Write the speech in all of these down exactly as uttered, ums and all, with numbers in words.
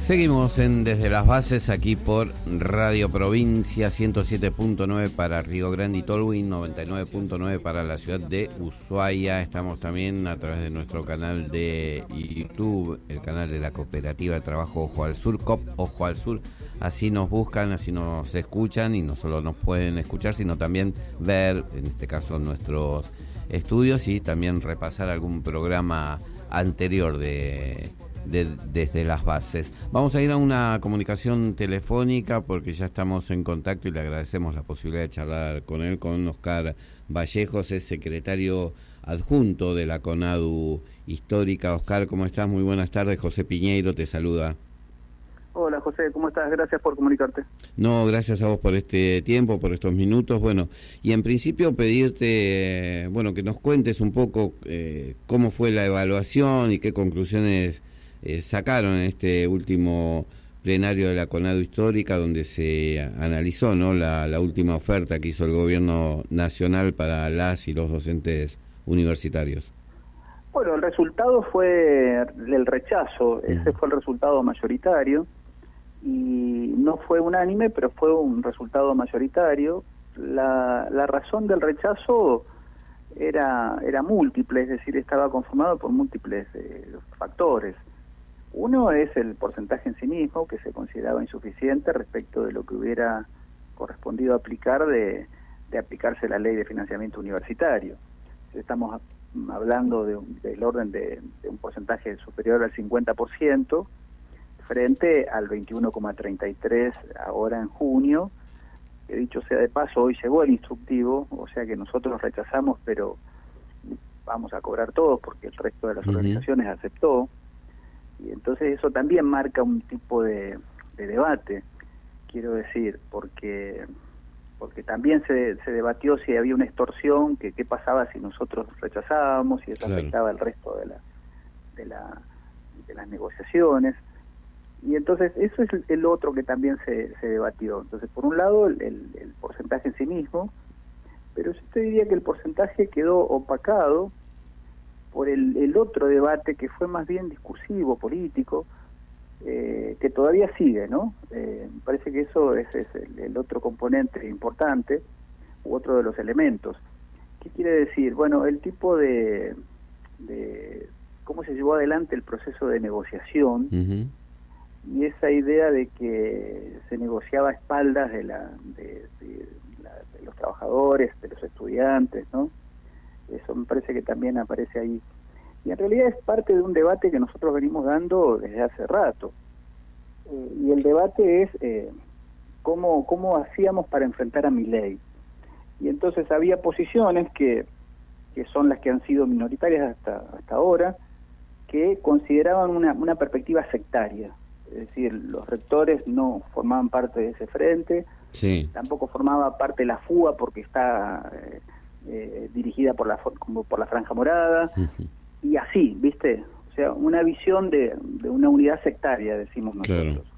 Seguimos en Desde las Bases aquí por Radio Provincia, ciento siete punto nueve para Río Grande y Tolwyn, noventa y nueve punto nueve para la ciudad de Ushuaia. Estamos también a través de nuestro canal de YouTube, el canal de la Cooperativa de Trabajo Ojo al Sur, C O P Ojo al Sur. Así nos buscan, así nos escuchan y no solo nos pueden escuchar, sino también ver, en este caso, nuestros estudios y también repasar algún programa anterior de... De, desde las bases. Vamos a ir a una comunicación telefónica porque ya estamos en contacto y le agradecemos la posibilidad de charlar con él, con Oscar Vallejos, es secretario adjunto de la CONADU Histórica. Oscar, ¿cómo estás? Muy buenas tardes. José Piñeiro te saluda. Hola José, ¿cómo estás? Gracias por comunicarte. No, gracias a vos por este tiempo, por estos minutos. Bueno, y en principio pedirte, bueno, que nos cuentes un poco eh, cómo fue la evaluación y qué conclusiones Eh, sacaron en este último plenario de la CONADU Histórica, donde se analizó, ¿no?, la, la última oferta que hizo el gobierno nacional para las y los docentes universitarios. Bueno, el resultado fue el rechazo, ese uh-huh. fue el resultado mayoritario, y no fue unánime, pero fue un resultado mayoritario. La, la razón del rechazo era, era múltiple, es decir, estaba conformado por múltiples eh, factores. Uno es el porcentaje en sí mismo, que se consideraba insuficiente respecto de lo que hubiera correspondido aplicar de, de aplicarse la ley de financiamiento universitario. Estamos hablando de un, del orden de, de un porcentaje superior al cincuenta por ciento frente al veintiuno coma treinta y tres por ciento ahora en junio, que dicho sea de paso, hoy llegó el instructivo, o sea que nosotros rechazamos, pero vamos a cobrar todos porque el resto de las uh-huh. organizaciones aceptó. Y entonces eso también marca un tipo de, de debate, quiero decir, porque porque también se, se debatió si había una extorsión, que qué pasaba si nosotros rechazábamos, si eso claro. afectaba al resto de la, de la de las negociaciones. Y entonces eso es el otro que también se, se debatió. Entonces, por un lado, el, el, el porcentaje en sí mismo, pero yo te diría que el porcentaje quedó opacado por el, el otro debate que fue más bien discursivo, político, eh, que todavía sigue, ¿no? Eh, me parece que eso es, es el, el otro componente importante, u otro de los elementos. ¿Qué quiere decir? Bueno, el tipo de, de cómo se llevó adelante el proceso de negociación, uh-huh. y esa idea de que se negociaba a espaldas de, la, de, de, la, de los trabajadores, de los estudiantes, ¿no? Eso me parece que también aparece ahí. Y en realidad es parte de un debate que nosotros venimos dando desde hace rato. Eh, y el debate es eh, cómo, cómo hacíamos para enfrentar a Milei. Y entonces había posiciones que, que son las que han sido minoritarias hasta, hasta ahora, que consideraban una, una perspectiva sectaria. Es decir, los rectores no formaban parte de ese frente, sí. tampoco formaba parte de la FUA porque está... Eh, Eh, dirigida por la como por la Franja Morada, uh-huh. y así, ¿viste? O sea, una visión de, de una unidad sectaria, decimos nosotros. Claro.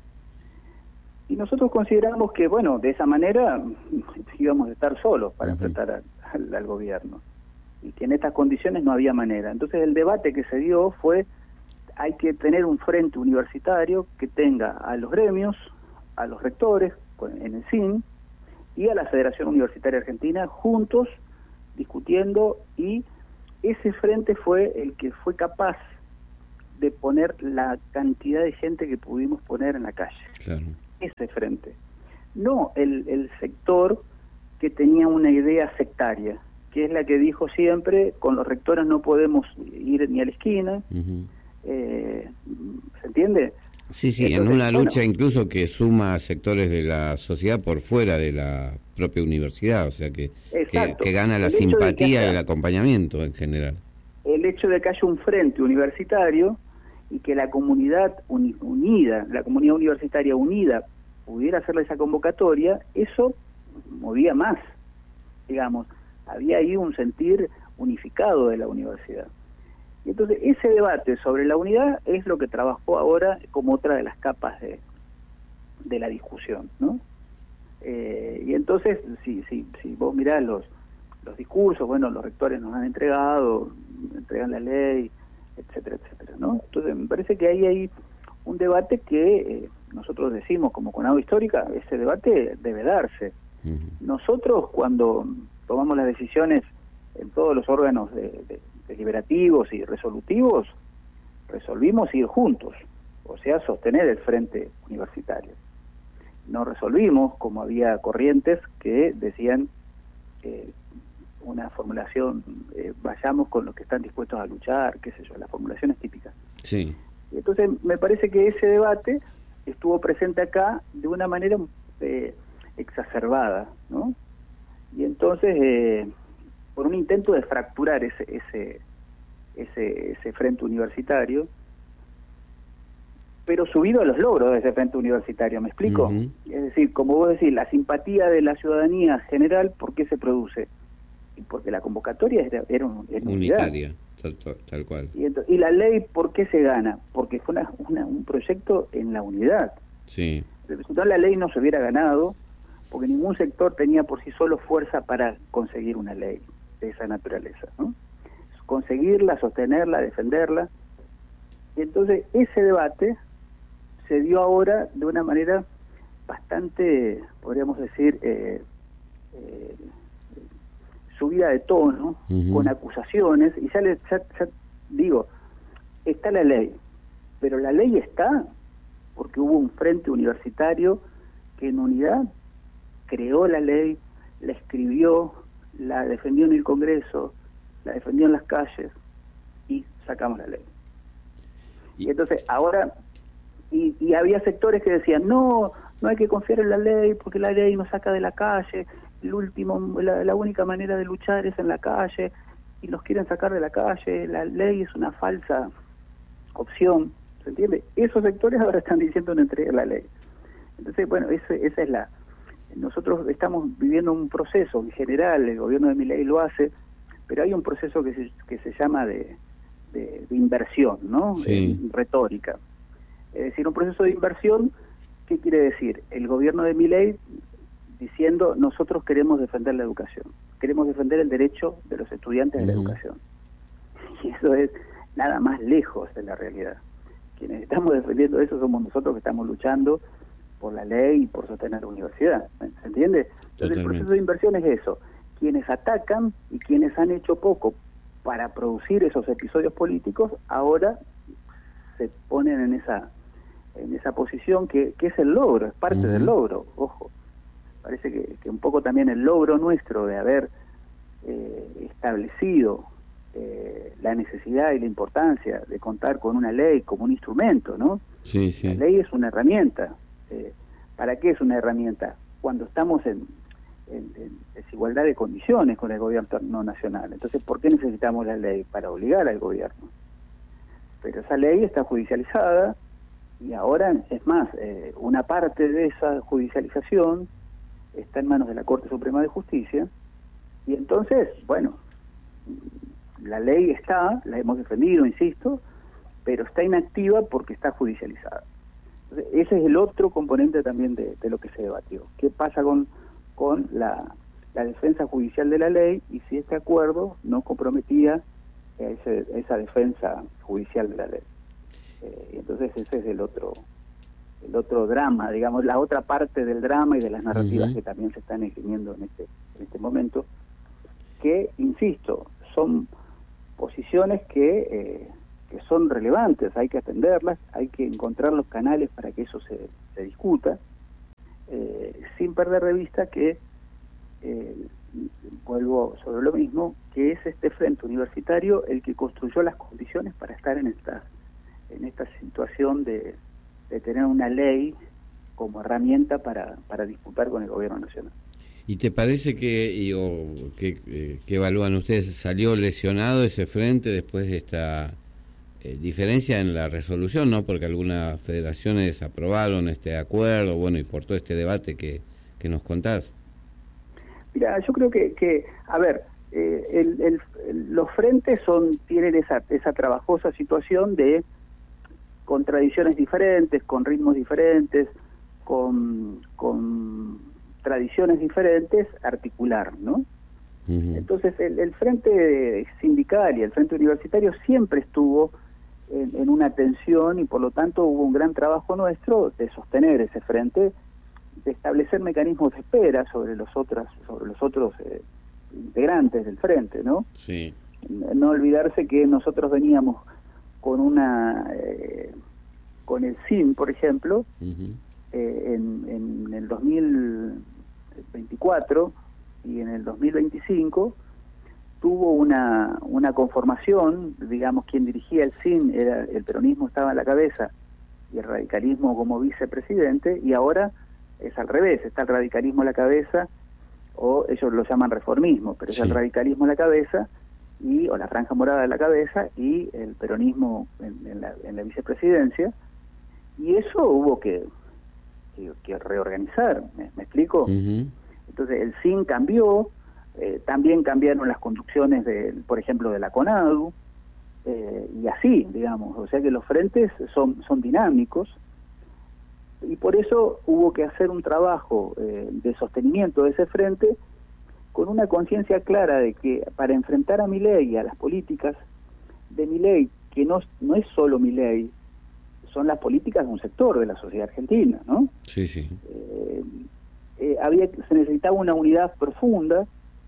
Y nosotros consideramos que, bueno, de esa manera íbamos a estar solos para uh-huh. enfrentar a, al, al gobierno, y que en estas condiciones no había manera. Entonces el debate que se dio fue, hay que tener un frente universitario que tenga a los gremios, a los rectores, en el S I N, y a la Federación Universitaria Argentina, juntos, discutiendo, y ese frente fue el que fue capaz de poner la cantidad de gente que pudimos poner en la calle. Claro. Ese frente. No el, el sector que tenía una idea sectaria, que es la que dijo siempre, con los rectores no podemos ir ni a la esquina, uh-huh. eh, ¿se entiende? Sí, sí, entonces, en una lucha bueno, incluso que suma sectores de la sociedad por fuera de la propia universidad, o sea que, que, que gana la simpatía y el acompañamiento en general. El hecho de que haya un frente universitario y que la comunidad uni, unida, la comunidad universitaria unida pudiera hacerle esa convocatoria, eso movía más, digamos, había ahí un sentir unificado de la universidad. Y entonces ese debate sobre la unidad es lo que trabajó ahora como otra de las capas de, de la discusión, ¿no? Eh, y entonces, si, si, si vos mirás los, los discursos, bueno, los rectores nos han entregado, entregan la ley, etcétera, etcétera, ¿no? Entonces me parece que ahí hay un debate que eh, nosotros decimos como Conado Histórica, ese debate debe darse. Uh-huh. Nosotros cuando tomamos las decisiones en todos los órganos de, de, deliberativos y resolutivos, resolvimos ir juntos, o sea, sostener el frente universitario. No resolvimos, como había corrientes que decían eh, una formulación, eh, vayamos con los que están dispuestos a luchar, qué sé yo, las formulaciones típicas. Sí. Entonces, me parece que ese debate estuvo presente acá de una manera eh, exacerbada, ¿no? Y entonces, eh, por un intento de fracturar ese ese ese, ese frente universitario, pero subido a los logros de ese frente universitario, ¿me explico? Uh-huh. Es decir, como vos decís, la simpatía de la ciudadanía general, ¿por qué se produce? Y porque la convocatoria era, era, un, era unitaria, tal, tal cual. Y, ento, y la ley, ¿por qué se gana? Porque fue una, una, un proyecto en la unidad. Sí. Entonces, la ley no se hubiera ganado, porque ningún sector tenía por sí solo fuerza para conseguir una ley de esa naturaleza, ¿no? Conseguirla, sostenerla, defenderla. Y entonces ese debate se dio ahora de una manera bastante, podríamos decir, eh, eh, subida de tono, uh-huh. con acusaciones, y ya, le, ya, ya digo, está la ley, pero la ley está porque hubo un frente universitario que en unidad creó la ley, la escribió, la defendió en el Congreso, la defendió en las calles y sacamos la ley. Y entonces ahora, y, y había sectores que decían, no, no hay que confiar en la ley porque la ley nos saca de la calle, el último, la, la única manera de luchar es en la calle, y nos quieren sacar de la calle, la ley es una falsa opción, ¿se entiende? Esos sectores ahora están diciendo no entregar la ley. Entonces, bueno, ese, esa es la... Nosotros estamos viviendo un proceso, en general, el gobierno de Milei lo hace, pero hay un proceso que se, que se llama de, de, de inversión, ¿no? Sí. Eh, retórica. Es decir, un proceso de inversión, ¿qué quiere decir? El gobierno de Milei diciendo, nosotros queremos defender la educación, queremos defender el derecho de los estudiantes uh-huh. de la educación. Y eso es nada más lejos de la realidad. Quienes estamos defendiendo eso somos nosotros que estamos luchando por la ley y por sostener la universidad, ¿se entiende? Entonces Totalmente. El proceso de inversión es eso, quienes atacan y quienes han hecho poco para producir esos episodios políticos, ahora se ponen en esa en esa posición que, que es el logro, es parte uh-huh. del logro, ojo. Parece que, que un poco también el logro nuestro de haber eh, establecido eh, la necesidad y la importancia de contar con una ley como un instrumento, ¿no? Sí, sí. La ley es una herramienta. Eh, ¿Para qué es una herramienta? Cuando estamos en, en, en desigualdad de condiciones con el gobierno nacional. Entonces, ¿por qué necesitamos la ley? Para obligar al gobierno. Pero esa ley está judicializada y ahora, es más, eh, una parte de esa judicialización está en manos de la Corte Suprema de Justicia, y entonces, bueno, la ley está, la hemos defendido, insisto, pero está inactiva porque está judicializada. Entonces, ese es el otro componente también de, de lo que se debatió. ¿Qué pasa con, con la, la defensa judicial de la ley y si este acuerdo no comprometía ese, esa defensa judicial de la ley? Eh, y entonces ese es el otro... el otro drama, digamos, la otra parte del drama y de las narrativas uh-huh. que también se están esgrimiendo en este, en este momento, que, insisto, son posiciones que, eh, que son relevantes, hay que atenderlas, hay que encontrar los canales para que eso se, se discuta, eh, sin perder de vista que, eh, vuelvo sobre lo mismo, que es este frente universitario el que construyó las condiciones para estar en esta, en esta situación de de tener una ley como herramienta para, para disputar con el gobierno nacional. ¿Y te parece que, y, o, que, eh, que evalúan ustedes, salió lesionado ese frente después de esta eh, diferencia en la resolución, ¿no? Porque algunas federaciones aprobaron este acuerdo, bueno, y por todo este debate que, que nos contás. Mira, yo creo que, que a ver, eh, el, el, el, los frentes son tienen esa, esa trabajosa situación de con tradiciones diferentes, con ritmos diferentes, con, con tradiciones diferentes, articular, ¿no? Uh-huh. Entonces el, el frente sindical y el frente universitario siempre estuvo en, en una tensión, y por lo tanto hubo un gran trabajo nuestro de sostener ese frente, de establecer mecanismos de espera sobre los otros, sobre los otros eh, integrantes del frente, ¿no? Sí. No olvidarse que nosotros veníamos con una eh, con el S I N, por ejemplo, uh-huh. eh, en, en el dos mil veinticuatro y en el dos mil veinticinco tuvo una una conformación, digamos, quien dirigía el S I N era el peronismo, estaba a la cabeza, y el radicalismo como vicepresidente, y ahora es al revés, está el radicalismo a la cabeza, o ellos lo llaman reformismo, pero sí. es el radicalismo a la cabeza, y o la franja morada a la cabeza, y el peronismo en, en, la, en la vicepresidencia, y eso hubo que, que, que reorganizar, ¿me, me explico? Uh-huh. Entonces el S I N cambió, eh, también cambiaron las conducciones, de, por ejemplo, de la CONADU, eh, y así, digamos, o sea que los frentes son, son dinámicos, y por eso hubo que hacer un trabajo eh, de sostenimiento de ese frente con una conciencia clara de que para enfrentar a Milei y a las políticas de Milei, que no, no es solo Milei, son las políticas de un sector de la sociedad argentina, ¿no? Sí, sí. Eh, eh, había, se necesitaba una unidad profunda,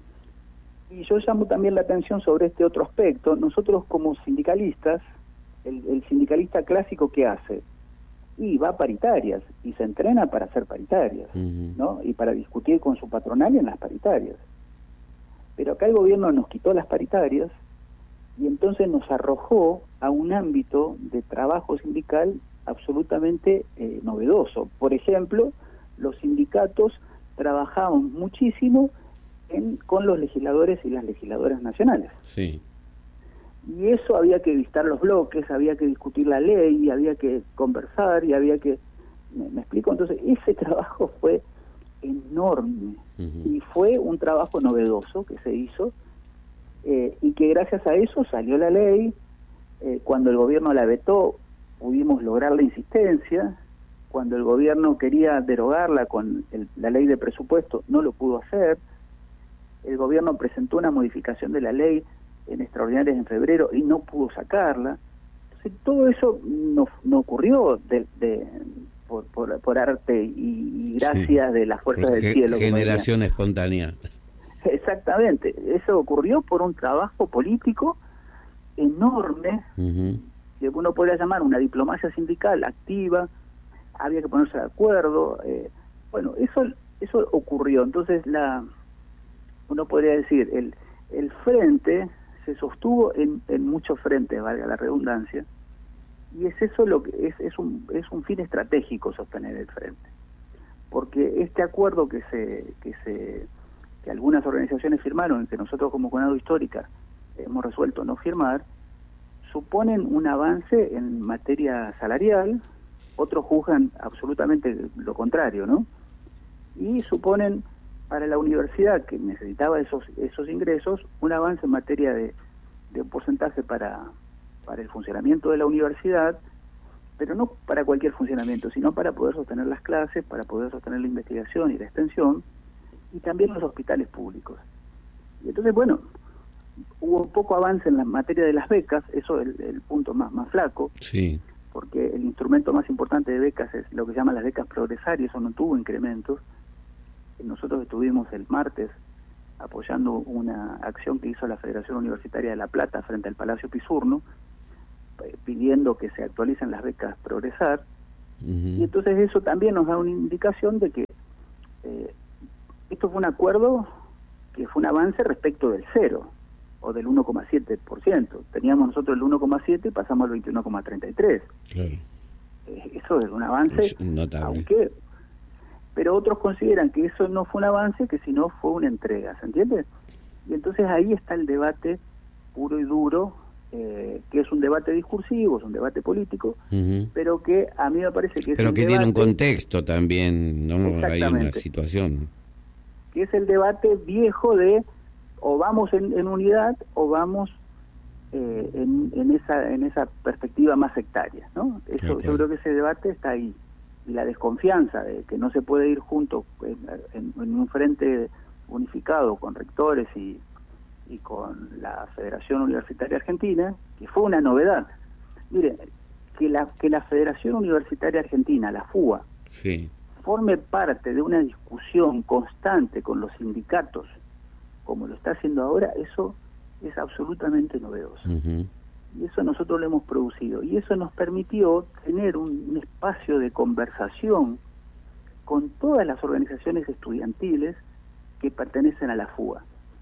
y yo llamo también la atención sobre este otro aspecto. Nosotros como sindicalistas, el, el sindicalista clásico, ¿qué hace? Y va a paritarias, y se entrena para hacer paritarias, uh-huh. ¿no? Y para discutir con su patronal en las paritarias. Pero acá el gobierno nos quitó las paritarias, y entonces nos arrojó a un ámbito de trabajo sindical absolutamente eh, novedoso. Por ejemplo, los sindicatos trabajaban muchísimo en, con los legisladores y las legisladoras nacionales. Sí. Y eso había que visitar los bloques, había que discutir la ley, había que conversar, y había que... ¿Me, me explico? Entonces, ese trabajo fue enorme, uh-huh. y fue un trabajo novedoso que se hizo, eh, y que gracias a eso salió la ley. Eh, cuando el gobierno la vetó, pudimos lograr la insistencia. Cuando el gobierno quería derogarla con el, la ley de presupuesto, no lo pudo hacer. El gobierno presentó una modificación de la ley en extraordinarias en febrero y no pudo sacarla. Entonces todo eso no, no ocurrió de, de, por, por, por arte y, y gracias sí. de las fuerzas del cielo. Generación espontánea. Exactamente, eso ocurrió por un trabajo político enorme, uh-huh. que uno podría llamar una diplomacia sindical activa. Había que ponerse de acuerdo, eh, bueno, eso eso ocurrió. Entonces la uno podría decir, el, el frente se sostuvo en, en muchos frentes, valga la redundancia, y es eso lo que es, es un es un fin estratégico sostener el frente, porque este acuerdo que se que se que algunas organizaciones firmaron, que nosotros como CONADU Histórica hemos resuelto no firmar, suponen un avance en materia salarial. Otros juzgan absolutamente lo contrario, ¿no? Y suponen para la universidad, que necesitaba esos esos ingresos, un avance en materia de, de un porcentaje para, para el funcionamiento de la universidad, pero no para cualquier funcionamiento, sino para poder sostener las clases, para poder sostener la investigación y la extensión, y también los hospitales públicos. Y entonces, bueno, hubo poco avance en la materia de las becas, eso es el, el punto más, más flaco, sí. porque el instrumento más importante de becas es lo que llaman las becas Progresar, y eso no tuvo incrementos. Nosotros estuvimos el martes apoyando una acción que hizo la Federación Universitaria de La Plata frente al Palacio Pisurno, pidiendo que se actualicen las becas Progresar, uh-huh. y entonces eso también nos da una indicación de que eh, esto fue un acuerdo que fue un avance respecto del cero, o del uno coma siete por ciento. Teníamos nosotros el uno coma siete y pasamos al veintiuno coma treinta y tres. Claro. Eh, eso es un avance, es notable. Aunque... Pero otros consideran que eso no fue un avance, que sino fue una entrega, ¿se entiende? Y entonces ahí está el debate puro y duro, eh, que es un debate discursivo, es un debate político, uh-huh. pero que a mí me parece que es pero un que debate, tiene un contexto también, ¿no? Hay una situación. Que es el debate viejo de o vamos en, en unidad o vamos eh, en, en esa en esa perspectiva más sectaria, ¿no? Eso, claro, claro. Yo creo que ese debate está ahí. Y la desconfianza de que no se puede ir junto en, en, en un frente unificado con rectores y, y con la Federación Universitaria Argentina, que fue una novedad. Mire, que la, que la Federación Universitaria Argentina, la FUA, sí. forme parte de una discusión constante con los sindicatos, como lo está haciendo ahora, eso es absolutamente novedoso. Uh-huh. Y eso nosotros lo hemos producido. Y eso nos permitió tener un, un espacio de conversación con todas las organizaciones estudiantiles que pertenecen a la FUA.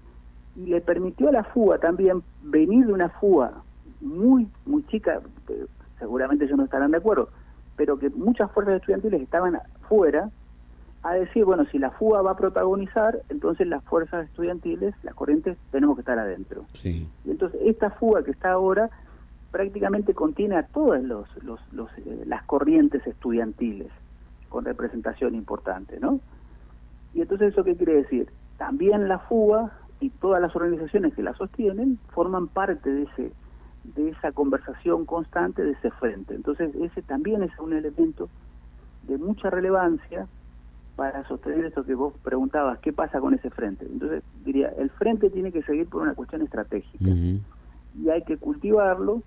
Y le permitió a la FUA también venir de una FUA muy, muy chica, seguramente ellos no estarán de acuerdo, pero que muchas fuerzas estudiantiles estaban fuera, a decir, bueno, si la FUA va a protagonizar, entonces las fuerzas estudiantiles, las corrientes, tenemos que estar adentro. Sí. Y entonces esta FUA que está ahora prácticamente contiene a todas los, los, los, eh, las corrientes estudiantiles con representación importante, ¿no? Y entonces, ¿eso qué quiere decir? También la FUA y todas las organizaciones que la sostienen forman parte de ese de esa conversación constante, de ese frente. Entonces, ese también es un elemento de mucha relevancia para sostener esto que vos preguntabas, ¿qué pasa con ese frente? Entonces, diría, el frente tiene que seguir por una cuestión estratégica. Uh-huh. Y hay que cultivarlo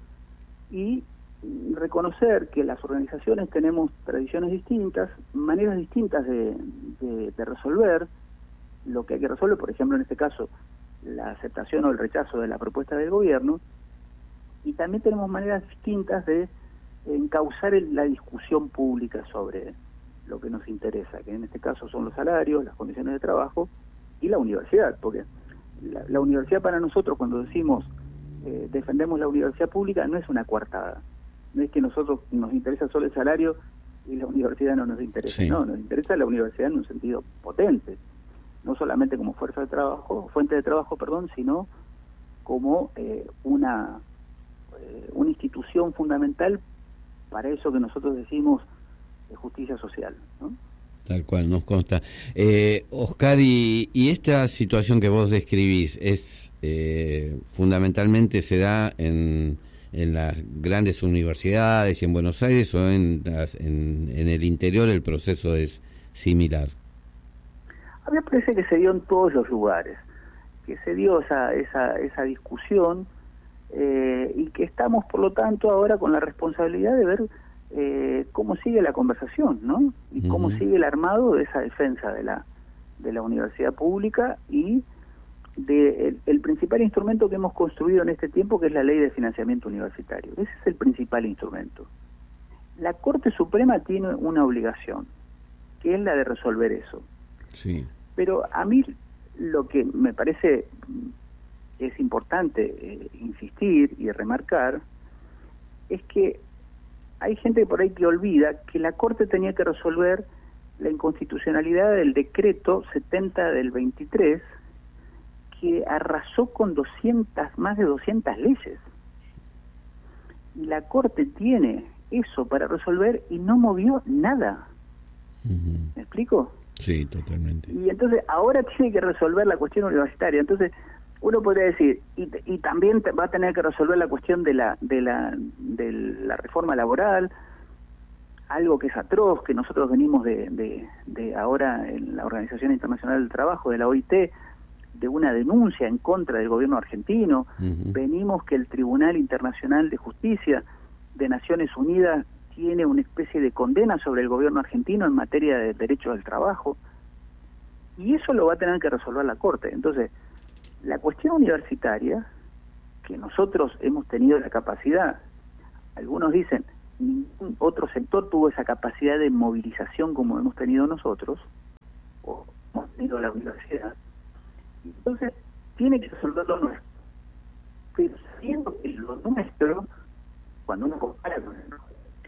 y reconocer que las organizaciones tenemos tradiciones distintas, maneras distintas de, de, de resolver lo que hay que resolver, por ejemplo, en este caso, la aceptación o el rechazo de la propuesta del gobierno, y también tenemos maneras distintas de encauzar el, la discusión pública sobre lo que nos interesa, que en este caso son los salarios, las condiciones de trabajo y la universidad, porque la, la universidad para nosotros, cuando decimos eh, defendemos la universidad pública, no es una coartada, no es que nosotros nos interesa solo el salario y la universidad no nos interesa, sí. No, nos interesa la universidad en un sentido potente, no solamente como fuerza de trabajo, fuente de trabajo, perdón, sino como eh, una eh, una institución fundamental para eso que nosotros decimos de justicia social, ¿no? Tal cual, nos consta. Eh, Oscar, y, y esta situación que vos describís, es eh, fundamentalmente se da en, en las grandes universidades y en Buenos Aires, o en, las, en, en el interior el proceso es similar? A mí me parece que se dio en todos los lugares, que se dio esa, esa, esa discusión eh, y que estamos, por lo tanto, ahora con la responsabilidad de ver Eh, cómo sigue la conversación, ¿no? Y uh-huh. cómo sigue el armado de esa defensa de la de la universidad pública y de el, el principal instrumento que hemos construido en este tiempo, que es la Ley de Financiamiento Universitario. Ese es el principal instrumento. La Corte Suprema tiene una obligación, que es la de resolver eso. Sí. Pero a mí lo que me parece que es importante eh, insistir y remarcar es que hay gente por ahí que olvida que la Corte tenía que resolver la inconstitucionalidad del decreto setenta del veintitrés, que arrasó con doscientas, más de doscientas leyes. Y la Corte tiene eso para resolver y no movió nada. Uh-huh. ¿Me explico? Sí, totalmente. Y entonces ahora tiene que resolver la cuestión universitaria. Entonces uno podría decir, y, y también te va a tener que resolver la cuestión de la, de la de la reforma laboral, algo que es atroz, que nosotros venimos de, de, de ahora en la Organización Internacional del Trabajo, de la O I T, de una denuncia en contra del gobierno argentino. Uh-huh. Venimos que el Tribunal Internacional de Justicia de Naciones Unidas tiene una especie de condena sobre el gobierno argentino en materia de derechos del trabajo, y eso lo va a tener que resolver la Corte. Entonces, la cuestión universitaria, que nosotros hemos tenido la capacidad, algunos dicen, ningún otro sector tuvo esa capacidad de movilización como hemos tenido nosotros, o hemos tenido la universidad, entonces tiene que resolver lo nuestro. Pero sabiendo que lo nuestro, cuando uno compara con el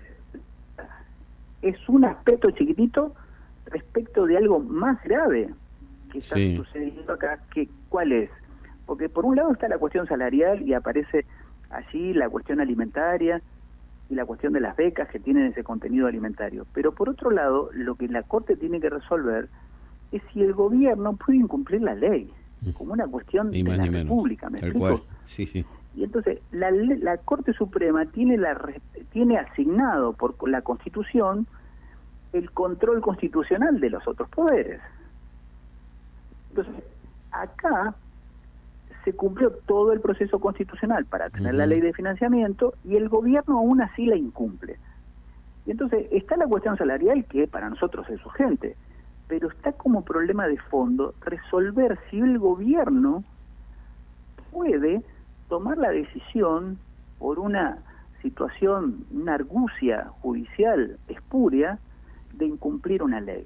es un aspecto chiquitito respecto de algo más grave que está sí. sucediendo acá, que ¿cuál es? Porque por un lado está la cuestión salarial y aparece allí la cuestión alimentaria y la cuestión de las becas que tienen ese contenido alimentario. Pero por otro lado, lo que la Corte tiene que resolver es si el gobierno puede incumplir la ley, como una cuestión ni de la menos. República, ¿me Tal explico? Cual. Sí, sí. Y entonces la, la Corte Suprema tiene, la, tiene asignado por la Constitución el control constitucional de los otros poderes. Entonces, acá se cumplió todo el proceso constitucional para tener uh-huh. la ley de financiamiento y el gobierno aún así la incumple. Y entonces está la cuestión salarial, que para nosotros es urgente, pero está como problema de fondo resolver si el gobierno puede tomar la decisión por una situación, una argucia judicial espuria, de incumplir una ley.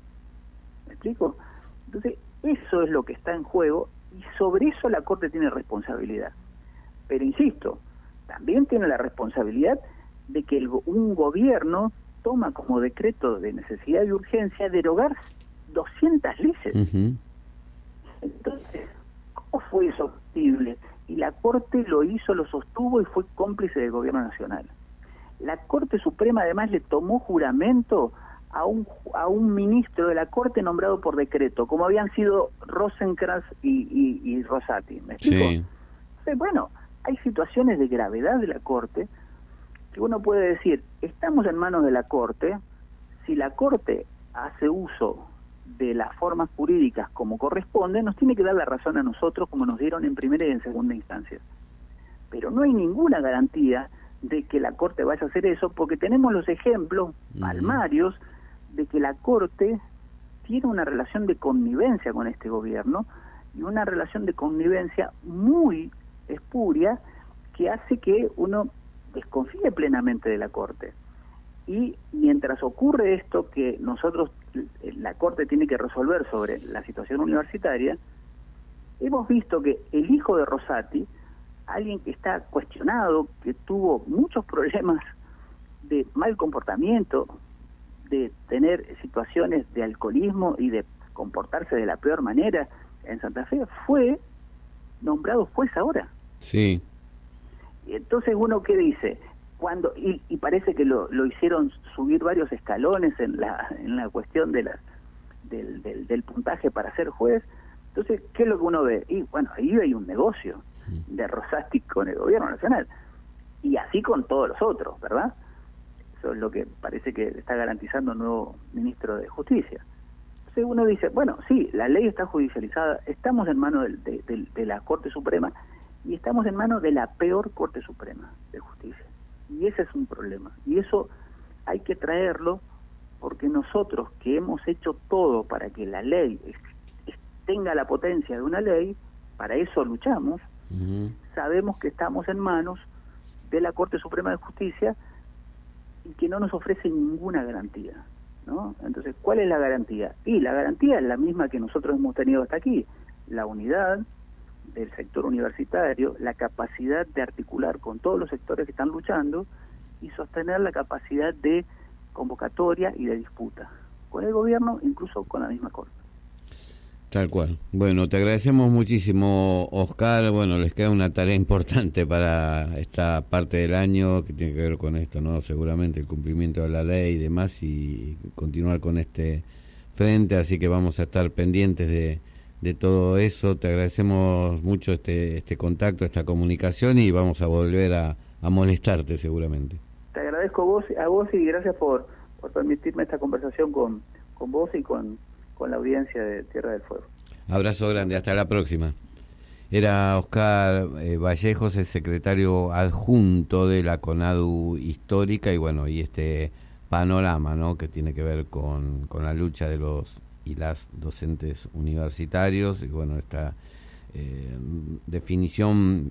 ¿Me explico? Entonces, eso es lo que está en juego, y sobre eso la Corte tiene responsabilidad. Pero insisto, también tiene la responsabilidad de que el, un gobierno toma como decreto de necesidad y urgencia derogar doscientas leyes. Uh-huh. Entonces, ¿cómo fue eso posible? Y la Corte lo hizo, lo sostuvo y fue cómplice del gobierno nacional. La Corte Suprema además le tomó juramento a un a un ministro de la Corte nombrado por decreto, como habían sido Rosenkrantz y, y, y Rosati. ¿Me explico? Sí. Entonces, bueno, hay situaciones de gravedad de la Corte que uno puede decir, estamos en manos de la Corte. Si la Corte hace uso de las formas jurídicas como corresponde, nos tiene que dar la razón a nosotros, como nos dieron en primera y en segunda instancia. Pero no hay ninguna garantía de que la Corte vaya a hacer eso, porque tenemos los ejemplos palmarios de que la Corte tiene una relación de connivencia con este gobierno, y una relación de connivencia muy espuria que hace que uno desconfíe plenamente de la Corte. Y mientras ocurre esto que nosotros, la Corte tiene que resolver sobre la situación universitaria, hemos visto que el hijo de Rosati, alguien que está cuestionado, que tuvo muchos problemas de mal comportamiento, de tener situaciones de alcoholismo y de comportarse de la peor manera en Santa Fe, fue nombrado juez ahora. Sí. Y entonces uno, ¿qué dice? Cuando y, y parece que lo, lo hicieron subir varios escalones en la en la cuestión de la del, del, del puntaje para ser juez. Entonces, ¿qué es lo que uno ve? Y bueno, ahí hay un negocio de Rosati con el gobierno nacional, y así con todos los otros, ¿verdad? Eso es lo que parece que está garantizando el nuevo ministro de Justicia. Entonces uno dice, bueno, sí, la ley está judicializada, estamos en manos de, de, de, de la Corte Suprema, y estamos en manos de la peor Corte Suprema de Justicia. Y ese es un problema. Y eso hay que traerlo, porque nosotros que hemos hecho todo para que la ley es, es, tenga la potencia de una ley, para eso luchamos, uh-huh. sabemos que estamos en manos de la Corte Suprema de Justicia y que no nos ofrece ninguna garantía, ¿no? Entonces, ¿cuál es la garantía? Y la garantía es la misma que nosotros hemos tenido hasta aquí: la unidad del sector universitario, la capacidad de articular con todos los sectores que están luchando y sostener la capacidad de convocatoria y de disputa con el gobierno, incluso con la misma Corte. Tal cual. Bueno, te agradecemos muchísimo, Oscar. Bueno, les queda una tarea importante para esta parte del año que tiene que ver con esto, ¿no? Seguramente el cumplimiento de la ley y demás, y continuar con este frente, así que vamos a estar pendientes de de todo eso. Te agradecemos mucho este este contacto, esta comunicación, y vamos a volver a, a molestarte seguramente. Te agradezco a vos, a vos y gracias por, por permitirme esta conversación con, con vos y con, con la audiencia de Tierra del Fuego. Abrazo grande, hasta la próxima. Era Oscar eh, Vallejos, el secretario adjunto de la CONADU Histórica, y bueno, y este panorama, ¿no?, que tiene que ver con, con la lucha de los y las docentes universitarios, y bueno, esta eh, definición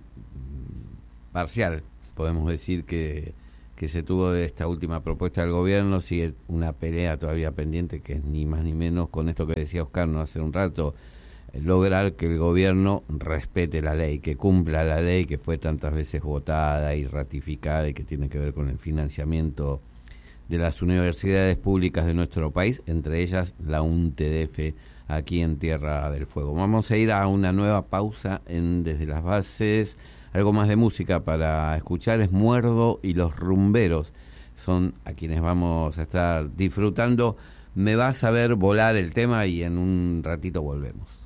parcial, podemos decir, que, que se tuvo de esta última propuesta del gobierno. Sigue una pelea todavía pendiente, que es ni más ni menos, con esto que decía Oscar no hace un rato, eh, lograr que el gobierno respete la ley, que cumpla la ley que fue tantas veces votada y ratificada, y que tiene que ver con el financiamiento de las universidades públicas de nuestro país, entre ellas la U N T D F aquí en Tierra del Fuego. Vamos a ir a una nueva pausa en Desde las Bases. Algo más de música para escuchar es Muerdo y los Rumberos. Son a quienes vamos a estar disfrutando. Me vas a ver volar el tema, y en un ratito volvemos.